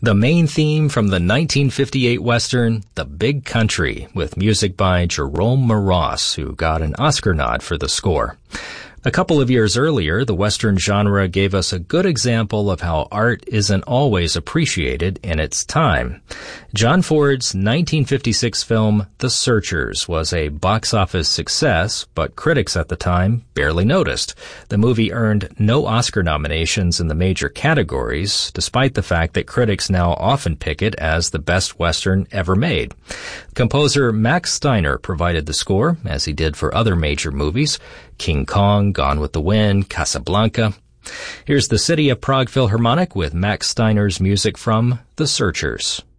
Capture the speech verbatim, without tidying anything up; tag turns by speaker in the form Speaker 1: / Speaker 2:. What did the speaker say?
Speaker 1: The main theme from the nineteen fifty-eight Western, The Big Country, with music by Jerome Moross, who got an Oscar nod for the score. A couple of years earlier, the Western genre gave us a good example of how art isn't always appreciated in its time. John Ford's nineteen fifty-six film, The Searchers, was a box office success, but critics at the time barely noticed. The movie earned no Oscar nominations in the major categories, despite the fact that critics now often pick it as the best Western ever made. Composer Max Steiner provided the score, as he did for other major movies, King Kong, Gone with the Wind, Casablanca. Here's the City of Prague Philharmonic with Max Steiner's music from The Searchers.